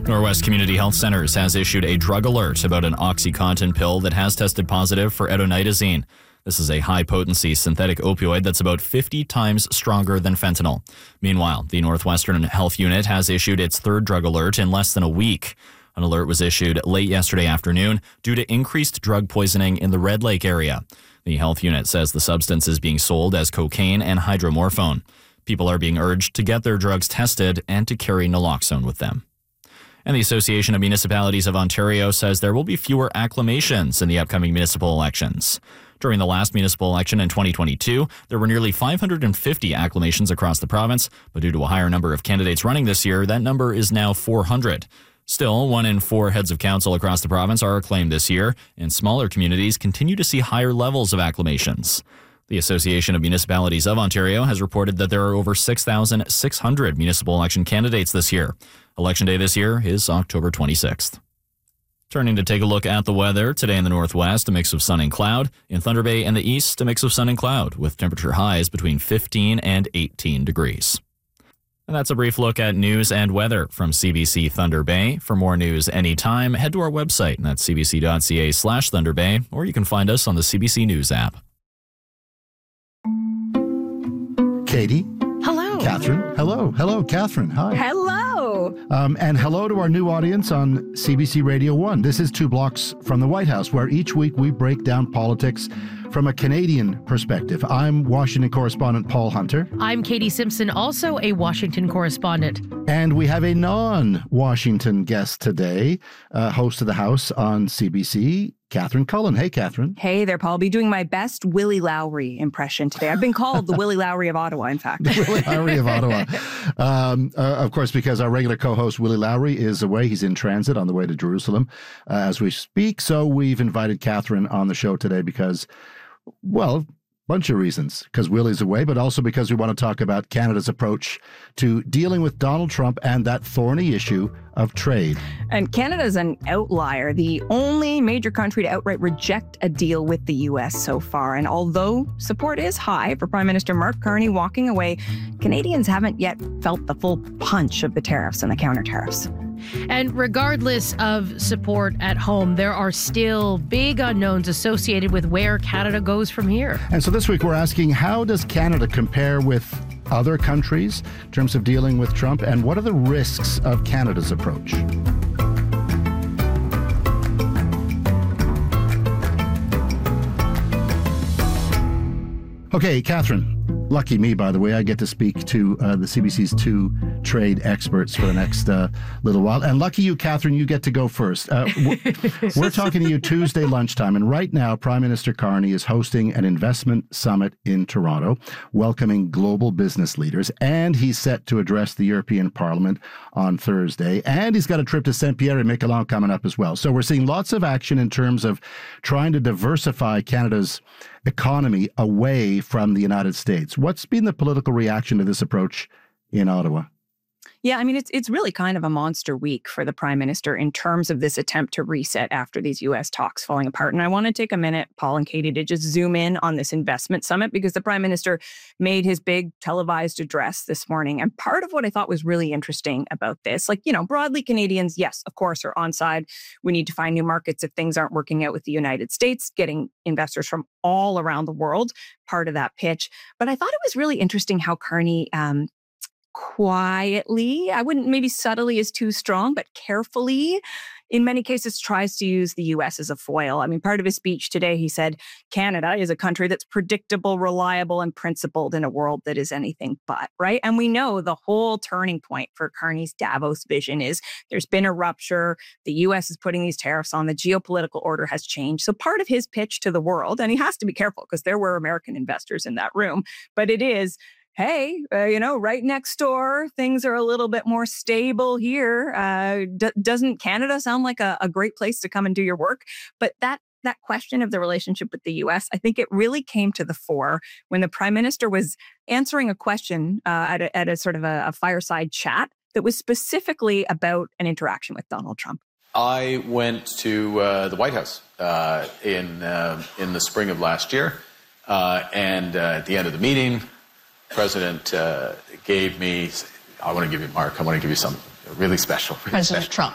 Norwest Community Health Centers has issued a drug alert about an OxyContin pill that has tested positive for etonidazine. This is a high-potency synthetic opioid that's about 50 times stronger than fentanyl. Meanwhile, the Northwestern Health Unit has issued its third drug alert in less than a week. An alert was issued late yesterday afternoon due to increased drug poisoning in the Red Lake area. The health unit says the substance is being sold as cocaine and hydromorphone. People are being urged to get their drugs tested and to carry naloxone with them. And the Association of Municipalities of Ontario says there will be fewer acclamations in the upcoming municipal elections. During the last municipal election in 2022, there were nearly 550 acclamations across the province, but due to a higher number of candidates running this year, that number is now 400. Still, 1 in 4 heads of council across the province are acclaimed this year, and smaller communities continue to see higher levels of acclamations. The Association of Municipalities of Ontario has reported that there are over 6,600 municipal election candidates this year. Election day this year is October 26th. Turning to take a look at the weather. Today in the northwest, a mix of sun and cloud. In Thunder Bay and the east, a mix of sun and cloud, with temperature highs between 15 and 18 degrees. And that's a brief look at news and weather from CBC Thunder Bay. For more news anytime, head to our website, and that's cbc.ca/Thunder Bay, or you can find us on the CBC News app. Katie. Hello. Catherine. Hello. Hello, Catherine. Hi. Hello. And hello to our new audience on CBC Radio 1. This is 2 Blocks from the White House, where each week we break down politics from a Canadian perspective. I'm Washington correspondent Paul Hunter. I'm Katie Simpson, also a Washington correspondent. And we have a non-Washington guest today, host of the House on CBC, Catherine Cullen. Hey, Catherine. Hey there, Paul. I'll be doing my best Willie Lowry impression today. I've been called the Willie Lowry of Ottawa, in fact. The Willie Lowry of Ottawa. Of course, because our regular co-host Willie Lowry is away. He's in transit on the way to Jerusalem as we speak. So we've invited Catherine on the show today because, well, bunch of reasons, because Willie's away, but also because we want to talk about Canada's approach to dealing with Donald Trump and that thorny issue of trade. And Canada's an outlier, the only major country to outright reject a deal with the U.S. so far. And although support is high for Prime Minister Mark Carney walking away, Canadians haven't yet felt the full punch of the tariffs and the counter tariffs. And regardless of support at home, there are still big unknowns associated with where Canada goes from here. And so this week we're asking, how does Canada compare with other countries in terms of dealing with Trump, and what are the risks of Canada's approach? Okay, Catherine. Lucky me, by the way, I get to speak to the CBC's 2 trade experts for the next little while. And lucky you, Catherine, you get to go first. We're talking to you Tuesday lunchtime. And right now, Prime Minister Carney is hosting an investment summit in Toronto, welcoming global business leaders. And he's set to address the European Parliament on Thursday. And he's got a trip to Saint-Pierre-et-Miquelon coming up as well. So we're seeing lots of action in terms of trying to diversify Canada's economy away from the United States. What's been the political reaction to this approach in Ottawa? Yeah, I mean, it's really kind of a monster week for the Prime Minister in terms of this attempt to reset after these U.S. talks falling apart. And I want to take a minute, Paul and Katie, to just zoom in on this investment summit, because the Prime Minister made his big televised address this morning. And part of what I thought was really interesting about this, like, you know, broadly Canadians, yes, of course, are on side. We need to find new markets if things aren't working out with the United States, getting investors from all around the world, part of that pitch. But I thought it was really interesting how Carney quietly, I wouldn't, maybe subtly is too strong, but carefully, in many cases, tries to use the U.S. as a foil. I mean, part of his speech today, he said, Canada is a country that's predictable, reliable, and principled in a world that is anything but, right? And we know the whole turning point for Carney's Davos vision is there's been a rupture. The U.S. is putting these tariffs on. The geopolitical order has changed. So part of his pitch to the world, and he has to be careful because there were American investors in that room, but it is, hey, right next door, things are a little bit more stable here. Doesn't Canada sound like a great place to come and do your work? But that question of the relationship with the U.S., I think it really came to the fore when the Prime Minister was answering a question at a sort of a fireside chat that was specifically about an interaction with Donald Trump. I went to the White House in the spring of last year, and at the end of the meeting, President gave me, I want to give you, Mark, I want to give you something really special. President Trump.